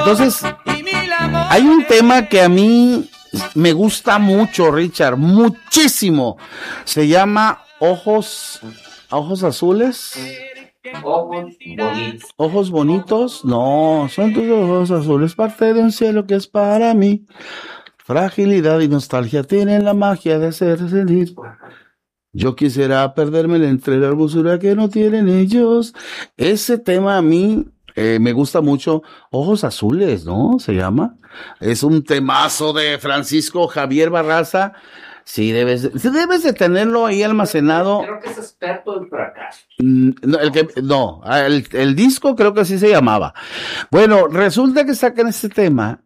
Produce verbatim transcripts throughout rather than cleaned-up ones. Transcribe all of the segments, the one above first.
Entonces, hay un tema que a mí me gusta mucho, Richard, muchísimo. Se llama Ojos, Ojos Azules. Ojos bonitos. Ojos bonitos, no, son tus ojos azules, parte de un cielo que es para mí. Fragilidad y nostalgia tienen la magia de hacer sentir. Yo quisiera perderme entre la hermosura que no tienen ellos. Ese tema a mí eh, me gusta mucho. Ojos Azules, ¿no? Se llama. Es un temazo de Francisco Javier Barraza. Sí, debes, de, debes de tenerlo ahí almacenado. Creo que es experto en fracaso. No, el, que, no el, el disco creo que así se llamaba. Bueno, resulta que sacan este tema.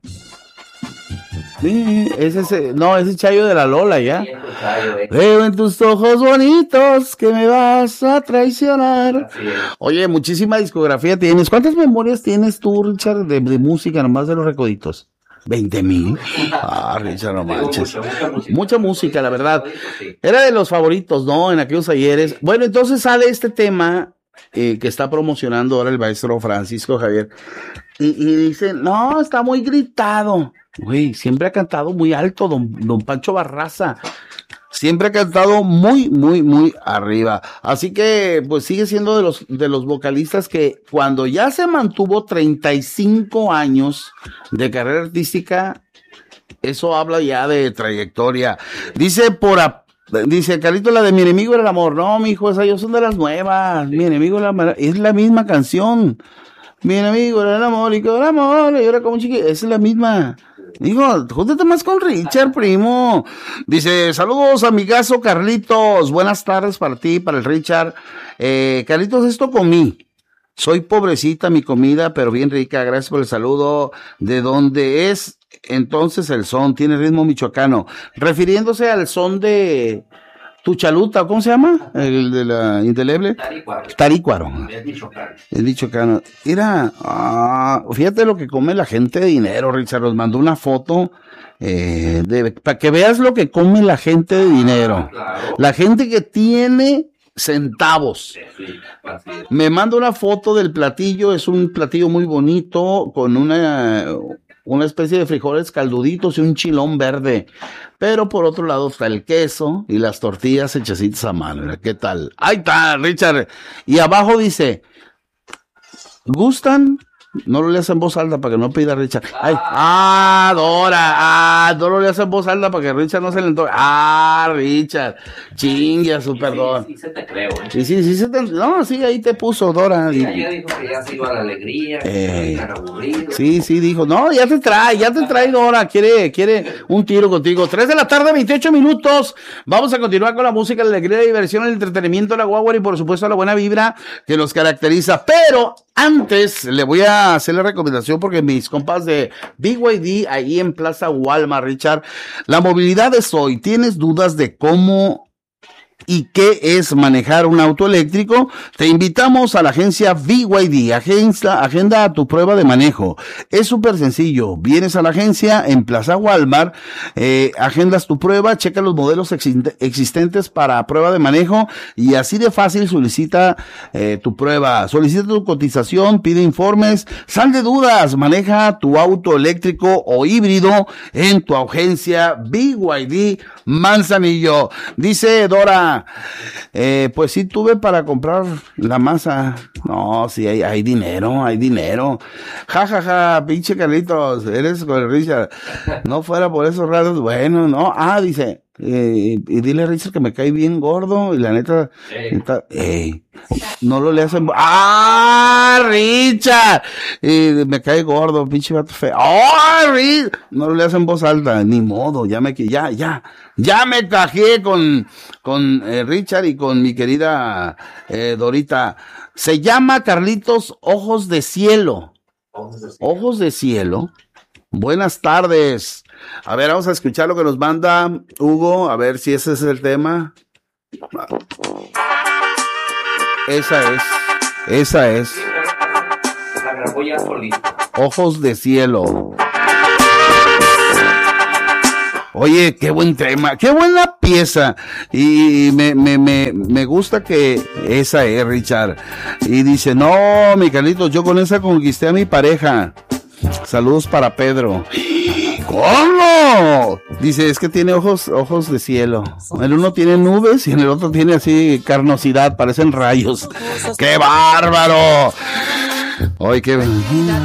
Sí, es ese, no, ese Chayo de la Lola, ya. Sí, Chayo, eh. Veo en tus ojos bonitos que me vas a traicionar. Oye, muchísima discografía tienes. ¿Cuántas memorias tienes tú, Richard, de, de música, nomás de los recoditos? ¿Veinte mil? Ah, Richard, no manches. Mucha, mucha, música. mucha música, la verdad. Era de los favoritos, ¿no? En aquellos ayeres. Bueno, entonces sale este tema eh, que está promocionando ahora el maestro Francisco Javier. Y, y dice, no, está muy gritado. Güey, siempre ha cantado muy alto, don, don Pancho Barraza. Siempre ha cantado muy, muy, muy arriba. Así que, pues sigue siendo de los, de los vocalistas que cuando ya se mantuvo treinta y cinco años de carrera artística, eso habla ya de trayectoria. Dice por a, dice Carlito, la de Mi enemigo era el amor. No, mijo, esas yo son de las nuevas. Mi enemigo era el, es la misma canción. Mi enemigo era el amor y con el amor, y ahora como chiqui, es la misma. Digo, júntate más con Richard, primo. Dice, saludos, amigazo Carlitos. Buenas tardes para ti, para el Richard. Eh, Carlitos, esto comí. Soy pobrecita mi comida, pero bien rica. Gracias por el saludo. ¿De dónde es entonces el son? Tiene ritmo michoacano. Refiriéndose al son de tu chaluta, ¿cómo se llama? El de la indeleble. Tarícuaro. Tarícuaro. Es michoacano. Es michoacano. Mira, ah, fíjate lo que come la gente de dinero, Richard. Nos mandó una foto eh, de, para que veas lo que come la gente de dinero. Ah, claro. La gente que tiene centavos. Sí, sí, así es. Me manda una foto del platillo. Es un platillo muy bonito con una... una especie de frijoles calduditos y un chilón verde. Pero por otro lado está el queso y las tortillas hechecitas a mano. ¿Qué tal? Ahí está, Richard. Y abajo dice, ¿gustan? No lo leas en voz alta para que no pida Richard. Ay, ah, Dora. Ah, no lo leas en voz alta para que Richard no se le entoje. Ah, Richard. Chingue su perdón. Sí, sí, se te creo, ¿eh? Sí, sí, sí, se te... No, sí, ahí te puso Dora. Sí, y... ayer dijo que ya se iba a la alegría, que Eh, tan aburrido. Sí, sí, dijo, no, ya te trae, ya te trae Dora, quiere, quiere un tiro contigo. Tres de la tarde, veintiocho minutos. Vamos a continuar con la música, la alegría, la diversión, el entretenimiento, la guagua y por supuesto la buena vibra que nos caracteriza. Pero antes le voy a hacer la recomendación porque mis compas de B Y D ahí en Plaza Walmart, Richard, la movilidad es hoy. ¿Tienes dudas de cómo y qué es manejar un auto eléctrico? Te invitamos a la agencia B Y D, agencia, agenda a tu prueba de manejo. Es súper sencillo, vienes a la agencia en Plaza Walmart, eh, agendas tu prueba, checa los modelos exi- existentes para prueba de manejo y así de fácil solicita eh, tu prueba, solicita tu cotización, pide informes, sal de dudas, maneja tu auto eléctrico o híbrido en tu agencia B Y D Manzanillo. Dice Dora, eh, pues sí tuve para comprar la masa. No, sí hay, hay dinero, hay dinero. Ja, ja, ja, pinche Carlitos, eres con el Richard. No fuera por esos ratos, bueno, no. Ah, dice, eh, y dile a Richard que me cae bien gordo y la neta, Ey. neta, ey, no lo le hacen. ¡Ah, Richard! Eh, me cae gordo, pinche vato feo. ¡Oh, Richard! No lo le hacen voz alta, ni modo, ya me, ya, ya, ya me cajé con, con eh, Richard y con mi querida eh, Dorita. Se llama Carlitos Ojos de Cielo. Ojos de cielo. Ojos de Cielo. Buenas tardes. A ver, vamos a escuchar lo que nos manda Hugo, a ver si ese es el tema. Esa es, esa es. La grabó ya solito. Ojos de Cielo. Oye, qué buen tema, qué buena pieza. Y me, me, me, me gusta que esa es, Richard. Y dice, no, mi Carlitos, yo con esa conquisté a mi pareja. Saludos para Pedro. ¿Cómo? Dice, es que tiene ojos, ojos de cielo. El uno tiene nubes y en el otro tiene así carnosidad, parecen rayos. ¡Qué bárbaro! Ay, qué...